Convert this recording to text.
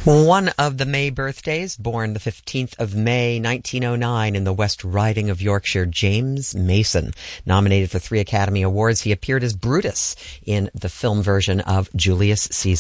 One of the May birthdays, born the 15th of May, 1909 in the West Riding of Yorkshire, James Mason. Nominated for 3 Academy Awards, he appeared as Brutus in the film version of Julius Caesar.